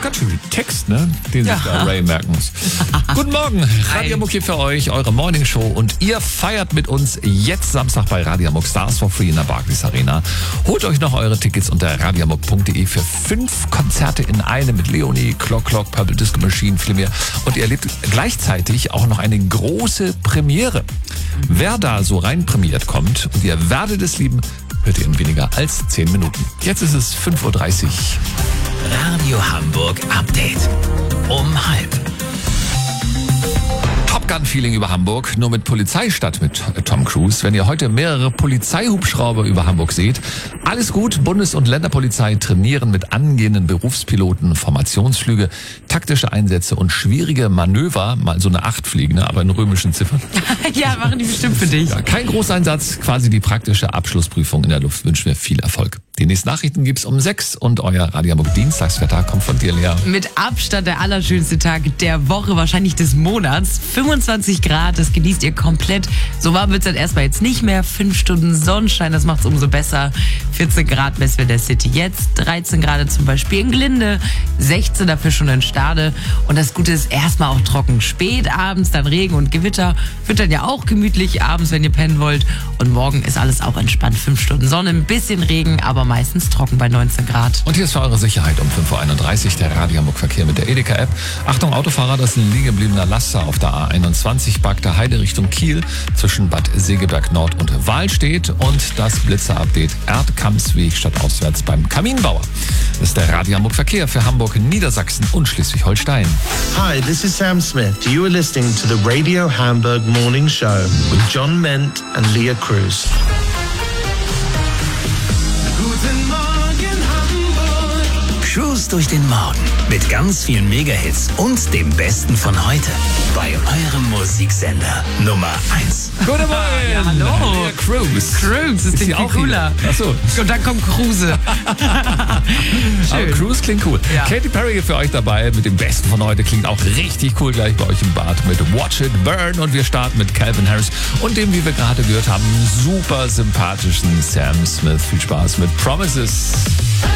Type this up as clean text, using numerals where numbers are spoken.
Ganz schön viel Text, ne? Den sich da Ray merken muss. Guten Morgen, Radio Muck hier für euch, eure Morning Show. Und ihr feiert mit uns jetzt Samstag bei Radio Muck Stars for Free in der Barclays Arena. Holt euch noch eure Tickets unter radiomuck.de für 5 Konzerte in einem mit Leonie, Clock, Purple Disco Machine, Flimmer. Und ihr erlebt gleichzeitig auch noch eine große Premiere. Wer da so rein prämiert kommt und ihr werdet es lieben, hört ihr in weniger als 10 Minuten. Jetzt ist es 5:30 Uhr. Radio Hamburg Update. Um 12:30. Top Gun Feeling über Hamburg, nur mit Polizei statt mit Tom Cruise. Wenn ihr heute mehrere Polizeihubschrauber über Hamburg seht, alles gut. Bundes- und Länderpolizei trainieren mit angehenden Berufspiloten Formationsflüge, taktische Einsätze und schwierige Manöver, mal so eine 8 fliegen, ne, aber in römischen Ziffern. Ja, machen die bestimmt für dich. Ja, kein Großeinsatz, quasi die praktische Abschlussprüfung in der Luft. Wünschen wir viel Erfolg. Die nächsten Nachrichten gibt's um 6 und euer Radio Hamburg Dienstagswetter kommt von dir, Lea. Mit Abstand der allerschönste Tag der Woche, wahrscheinlich des Monats. 25 Grad, das genießt ihr komplett. So warm wird's dann erstmal jetzt nicht mehr. 5 Stunden Sonnenschein, das macht's umso besser. 14 Grad messen wir der City jetzt. 13 Grad zum Beispiel in Glinde. 16 dafür schon in Stade. Und das Gute ist erstmal auch trocken. Spät abends dann Regen und Gewitter. Wird dann ja auch gemütlich abends, wenn ihr pennen wollt. Und morgen ist alles auch entspannt. 5 Stunden Sonne, ein bisschen Regen, aber meistens trocken bei 19 Grad. Und hier ist für eure Sicherheit um 5:31 Uhr der Radio Hamburg Verkehr mit der Edeka-App. Achtung Autofahrer, das ist ein liegen gebliebener Laster auf der A21 Bagda Heide Richtung Kiel zwischen Bad Segeberg Nord und Wahlstedt und das Blitzer-Update Erdkampsweg stadtauswärts beim Kaminbauer. Das ist der Radio Hamburg Verkehr für Hamburg, Niedersachsen und Schleswig-Holstein. Hi, this is Sam Smith. You are listening to the Radio Hamburg Morning Show with John Ment and Leah Cruz. Guten Morgen Hamburg. Cruise durch den Morgen mit ganz vielen Megahits und dem Besten von heute bei eurem Musiksender Nummer 1. Guten Morgen! Ja, hallo. Lea Cruz. Cruise, das klingt viel cooler. Achso. Und dann kommt Kruse. Aber Cruise klingt cool. Ja. Katy Perry für euch dabei mit dem Besten von heute. Klingt auch richtig cool gleich bei euch im Bad mit Watch It Burn. Und wir starten mit Calvin Harris und dem, wie wir gerade gehört haben, super sympathischen Sam Smith. Viel Spaß mit Promises.